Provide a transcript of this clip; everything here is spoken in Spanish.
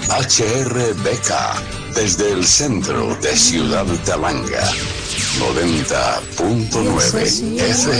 HRBK, desde el centro de Ciudad Talanga, 90.9 FM.